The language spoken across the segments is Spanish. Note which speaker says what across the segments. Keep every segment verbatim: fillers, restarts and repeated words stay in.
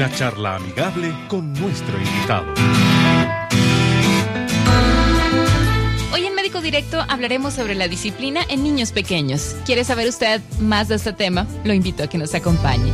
Speaker 1: Una charla amigable con nuestro invitado.
Speaker 2: Hoy en Médico Directo hablaremos sobre la disciplina en niños pequeños. ¿Quiere saber usted más de este tema? Lo invito a que nos acompañe.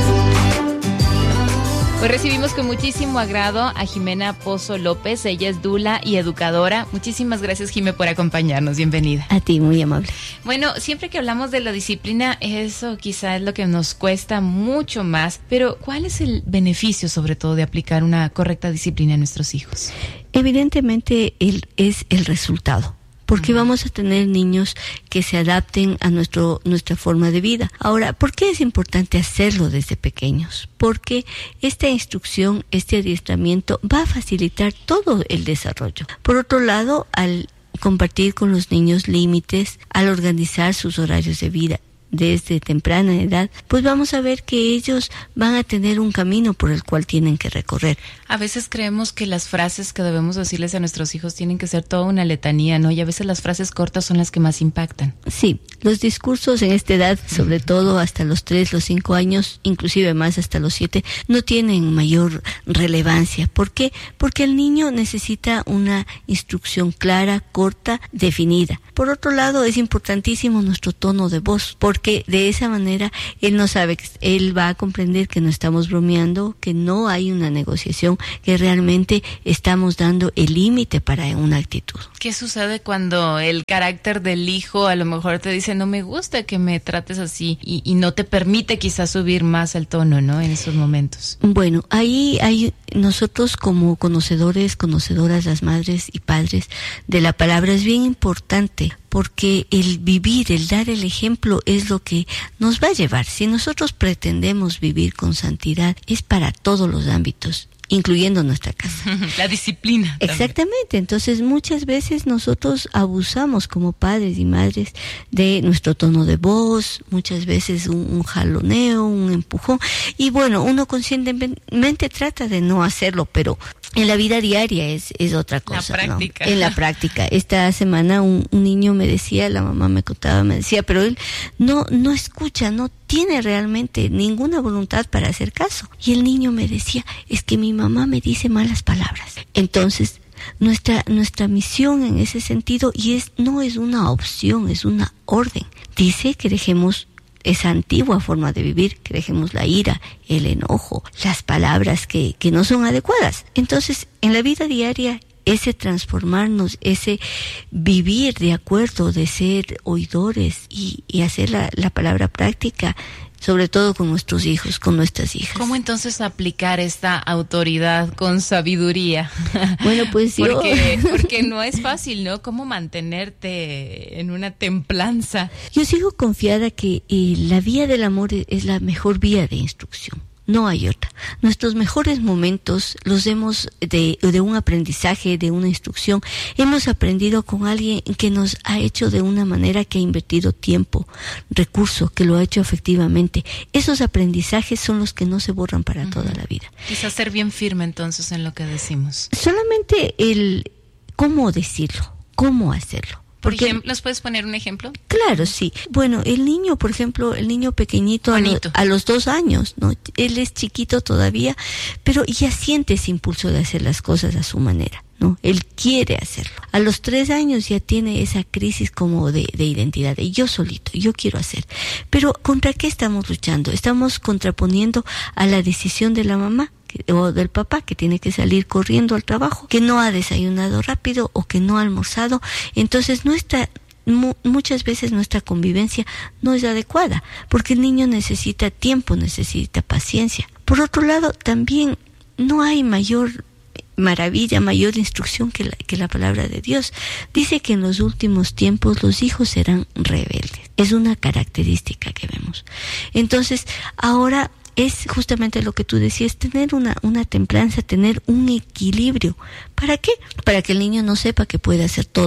Speaker 2: Hoy recibimos con muchísimo agrado a Jimena Pozo López. Ella es dula y educadora. Muchísimas gracias, Jimé, por acompañarnos. Bienvenida.
Speaker 3: A ti, muy amable.
Speaker 2: Bueno, siempre que hablamos de la disciplina, eso quizá es lo que nos cuesta mucho más. Pero, ¿cuál es el beneficio, sobre todo, de aplicar una correcta disciplina a nuestros hijos?
Speaker 3: Evidentemente, el, es el resultado. Porque vamos a tener niños que se adapten a nuestro nuestra forma de vida. Ahora, ¿por qué es importante hacerlo desde pequeños? Porque esta instrucción, este adiestramiento va a facilitar todo el desarrollo. Por otro lado, al compartir con los niños límites, al organizar sus horarios de vida desde temprana edad, pues vamos a ver que ellos van a tener un camino por el cual tienen que recorrer.
Speaker 2: A veces creemos que las frases que debemos decirles a nuestros hijos tienen que ser toda una letanía, ¿no? Y a veces las frases cortas son las que más impactan.
Speaker 3: Sí, los discursos en esta edad, sobre todo hasta los tres, los cinco años, inclusive más hasta los siete, no tienen mayor relevancia. ¿Por qué? Porque el niño necesita una instrucción clara, corta, definida. Por otro lado, es importantísimo nuestro tono de voz, porque de esa manera él no sabe, él va a comprender que no estamos bromeando, que no hay una negociación, que realmente estamos dando el límite para una actitud.
Speaker 2: ¿Qué sucede cuando el carácter del hijo a lo mejor te dice no me gusta que me trates así y, y no te permite quizás subir más el tono, ¿no? En esos momentos.
Speaker 3: Bueno, ahí hay nosotros como conocedores, conocedoras, las madres y padres de la palabra es bien importante. Porque el vivir, el dar el ejemplo es lo que nos va a llevar. Si nosotros pretendemos vivir con santidad, es para todos los ámbitos, incluyendo nuestra casa.
Speaker 2: La disciplina.
Speaker 3: Exactamente.
Speaker 2: También.
Speaker 3: Entonces, muchas veces nosotros abusamos como padres y madres de nuestro tono de voz, muchas veces un, un jaloneo, un empujón. Y bueno, uno conscientemente trata de no hacerlo, pero en la vida diaria es, es otra cosa.
Speaker 2: La práctica.
Speaker 3: ¿No? En la práctica. Esta semana un, un niño me decía, la mamá me contaba, me decía, pero él no, no escucha, no tiene realmente ninguna voluntad para hacer caso. Y el niño me decía, es que mi mamá me dice malas palabras. Entonces, nuestra, nuestra misión en ese sentido, y es, no es una opción, es una orden. Dice que dejemos esa antigua forma de vivir, que dejemos la ira, el enojo, las palabras que, que no son adecuadas. Entonces, en la vida diaria, ese transformarnos, ese vivir de acuerdo, de ser oidores y, y hacer la, la palabra práctica, sobre todo con nuestros hijos, con nuestras hijas.
Speaker 2: ¿Cómo entonces aplicar esta autoridad con sabiduría?
Speaker 3: Bueno, pues yo...
Speaker 2: porque, porque no es fácil, ¿no? ¿Cómo mantenerte en una templanza?
Speaker 3: Yo sigo confiada que eh, la vía del amor es la mejor vía de instrucción. No hay otra. Nuestros mejores momentos los hemos de, de un aprendizaje, de una instrucción. Hemos aprendido con alguien que nos ha hecho de una manera que ha invertido tiempo, recursos, que lo ha hecho efectivamente. Esos aprendizajes son los que no se borran para uh-huh. toda la vida.
Speaker 2: Quizás ser bien firme entonces en lo que decimos.
Speaker 3: Solamente el cómo decirlo, cómo hacerlo.
Speaker 2: Por ejemplo, ¿nos puedes poner un ejemplo?
Speaker 3: Claro, sí. Bueno, el niño, por ejemplo, el niño pequeñito a, lo, a los dos años, ¿no? Él es chiquito todavía, pero ya siente ese impulso de hacer las cosas a su manera, ¿no? Él quiere hacerlo. A los tres años ya tiene esa crisis como de, de identidad, de yo solito, yo quiero hacer. Pero ¿contra qué estamos luchando? Estamos contraponiendo a la decisión de la mamá o del papá que tiene que salir corriendo al trabajo, que no ha desayunado rápido o que no ha almorzado. Entonces nuestra mu- muchas veces nuestra convivencia no es adecuada, porque el niño necesita tiempo, necesita paciencia. Por otro lado, también no hay mayor maravilla, mayor instrucción que la, que la palabra de Dios. Dice que en los últimos tiempos los hijos serán rebeldes. Es una característica que vemos. Entonces, ahora es justamente lo que tú decías, tener una, una templanza, tener un equilibrio. ¿Para qué? Para que el niño no sepa que puede hacer todo,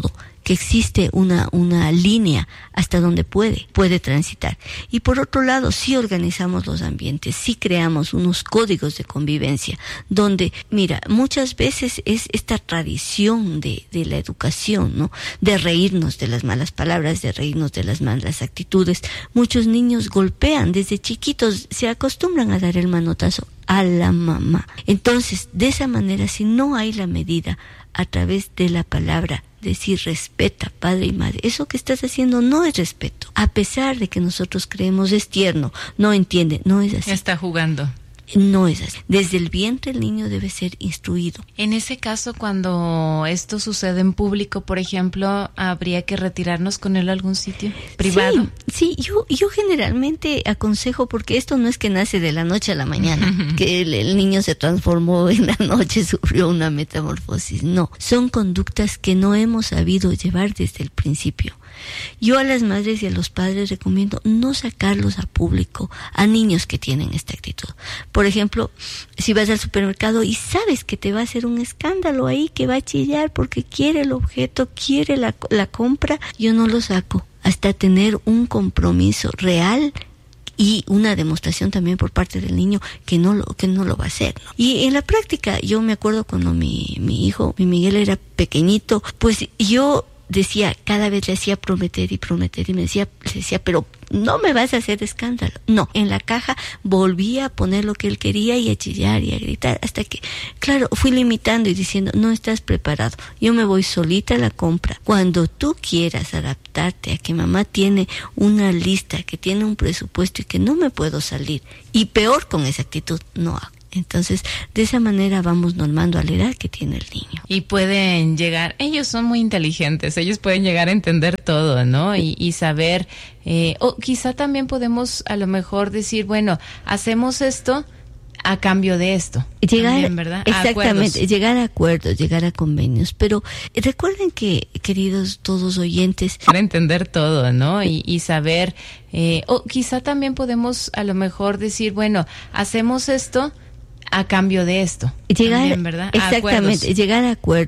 Speaker 3: que existe una, una línea hasta donde puede, puede transitar. Y por otro lado, sí organizamos los ambientes, sí creamos unos códigos de convivencia, donde, mira, muchas veces es esta tradición de, de la educación, ¿no? De reírnos de las malas palabras, de reírnos de las malas actitudes. Muchos niños golpean desde chiquitos, se acostumbran a dar el manotazo a la mamá. Entonces, de esa manera, si no hay la medida a través de la palabra, decir respeta padre y madre, eso que estás haciendo no es respeto, a pesar de que nosotros creemos es tierno, no entiende, no es así.
Speaker 2: Está jugando.
Speaker 3: No es así. Desde el vientre el niño debe ser instruido.
Speaker 2: En ese caso, cuando esto sucede en público, por ejemplo, ¿habría que retirarnos con él a algún sitio privado?
Speaker 3: Sí, sí, yo, yo generalmente aconsejo, porque esto no es que nace de la noche a la mañana, que el, el niño se transformó en la noche, sufrió una metamorfosis. No, son conductas que no hemos sabido llevar desde el principio. Yo a las madres y a los padres recomiendo no sacarlos a público a niños que tienen esta actitud. Por ejemplo, si vas al supermercado y sabes que te va a hacer un escándalo ahí, que va a chillar porque quiere el objeto, quiere la, la compra, yo no lo saco hasta tener un compromiso real y una demostración también por parte del niño que no lo que no lo va a hacer, ¿no? Y en la práctica, yo me acuerdo cuando mi, mi hijo, mi Miguel, era pequeñito, pues yo decía, cada vez le hacía prometer y prometer y me decía, le decía, pero no me vas a hacer escándalo. No, en la caja volvía a poner lo que él quería y a chillar y a gritar, hasta que, claro, fui limitando y diciendo, no estás preparado, yo me voy solita a la compra. Cuando tú quieras adaptarte a que mamá tiene una lista, que tiene un presupuesto y que no me puedo salir, y peor con esa actitud, no hago. Entonces, de esa manera vamos normando a la edad que tiene el niño.
Speaker 2: Y pueden llegar, ellos son muy inteligentes, ellos pueden llegar a entender todo, ¿no? Y, y saber, eh, o quizá también podemos a lo mejor decir, bueno, hacemos esto a cambio de esto.
Speaker 3: Llegar,
Speaker 2: también, ¿verdad?
Speaker 3: Exactamente,
Speaker 2: a
Speaker 3: llegar a acuerdos, llegar a convenios. Pero recuerden que, queridos todos oyentes,
Speaker 2: para entender todo, ¿no? Y, y saber, eh, o quizá también podemos a lo mejor decir, bueno, hacemos esto a cambio de esto.
Speaker 3: Llegar,
Speaker 2: también, ¿verdad?
Speaker 3: Exactamente,
Speaker 2: a
Speaker 3: llegar a acuerdos.